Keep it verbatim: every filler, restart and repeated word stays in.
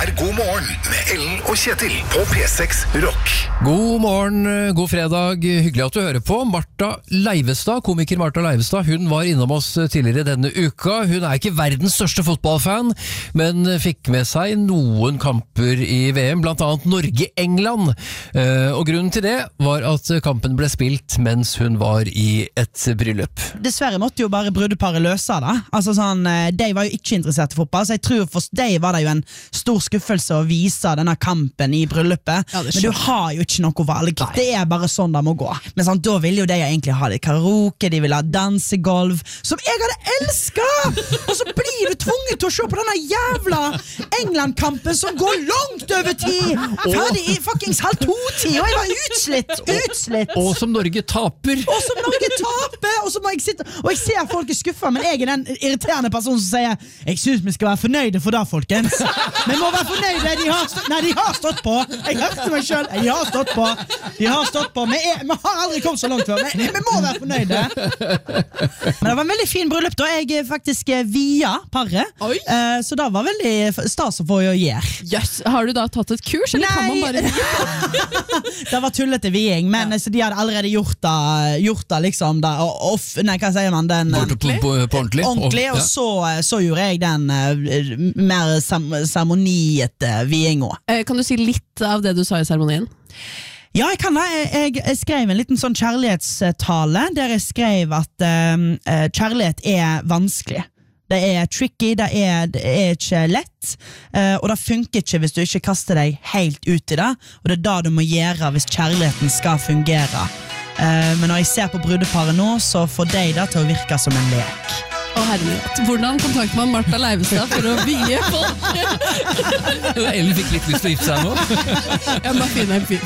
er God morgen med Ellen og Kjetil på P seks Rock. God morgen, god fredag. Hyggelig at du hører på. Martha Leivestad, komiker Martha Leivestad, hun var innom oss tidligere denne uka. Hun er ikke verdens største fotballfan, men fikk med seg noen kamper i V M, blant annet Norge-England. Og grunnen til det var at kampen ble spilt mens hun var i et bryllup. Dessverre måtte jo bare brudeparet løse det. Altså sånn, de var jo ikke interessert i fotball, så jeg tror for deg var det jo en stor skuffelse å vise denne kampen i bryllupet. Ja, men du har jo ikke noe valg. Nei. Det er bare sånn det må gå. Men sånn, da ville jo de egentlig ha det karaoke, de ville ha dansegolv, som jeg hadde elsket! Og så blir du tvunget til å se på denne jævla England-kampen som går langt over tid! Ferdig i fuckings halv to-tid, og jeg var utslitt! Utslitt! Og som Norge taper! Og som Norge taper! Og så må jeg sitte, og jeg ser folk er skuffet, men jeg er den irriterende personen som sier jeg synes vi skal være fornøyde for det, folkens. Vi må være fornøyde, de har stått, nei, de har stått på. Jeg hørte meg selv, de har stått på. De har stått på, vi, er, vi har aldri kommet så langt før, men vi må være fornøyde. Men det var en veldig fin bryllup da, jeg faktisk via paret. Uh, så det var veldig stas å få å gjøre. Yes. Har du da tatt et kurs, eller nei. Kan man bare vie? Det var tullete viing, men ja. Så de hadde allerede gjort det, gjort det liksom, da, off, nei, hva sier man, den... Ordentlig? På, på, på ordentlig? Ordentlig, og så, så gjorde jeg den uh, mer seremoniete viinga. Kan du si litt av det du sa i seremonien? Ja, jeg kan da. Jeg, jeg skrev en liten sånn kjærlighetstale der jeg skrev at um, kjærlighet er vanskelig. Det er tricky, det er, det er ikke lett, uh, og det funker ikke hvis du ikke kaster deg helt ut i det, og det er det du må gjøre hvis kjærligheten skal fungere. Uh, men når jeg ser på brudeparet nå, så får de det til å virke som en lek. Å herlighet, hvordan kontakter man Martha Leivestad for å vie folk? Ellen fikk litt lyst til å gifte seg nå. Jeg må finne en fyr.